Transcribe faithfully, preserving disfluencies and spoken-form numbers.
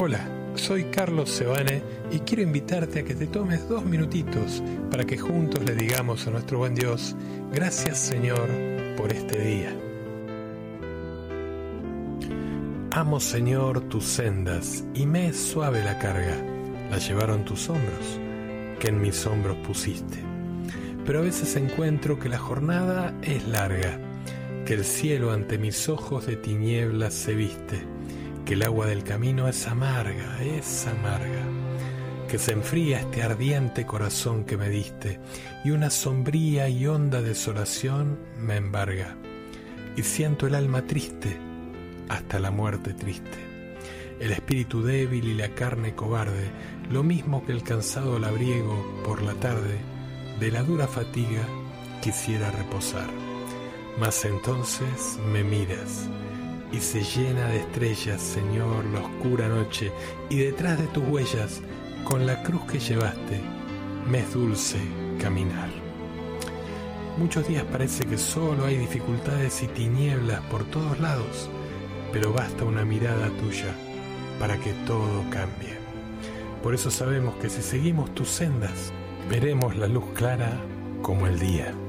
Hola, soy Carlos Sebane y quiero invitarte a que te tomes dos minutitos para que juntos le digamos a nuestro buen Dios, gracias Señor por este día. Amo Señor tus sendas y me es suave la carga, la llevaron tus hombros, que en mis hombros pusiste. Pero a veces encuentro que la jornada es larga, que el cielo ante mis ojos de tinieblas se viste, que el agua del camino es amarga, es amarga, que se enfría este ardiente corazón que me diste, y una sombría y honda desolación me embarga, y siento el alma triste, hasta la muerte triste, el espíritu débil y la carne cobarde, lo mismo que el cansado labriego por la tarde, de la dura fatiga quisiera reposar, mas entonces me miras, y se llena de estrellas, Señor, la oscura noche, y detrás de tus huellas, con la cruz que llevaste, me es dulce caminar. Muchos días parece que solo hay dificultades y tinieblas por todos lados, pero basta una mirada tuya para que todo cambie. Por eso sabemos que si seguimos tus sendas, veremos la luz clara como el día.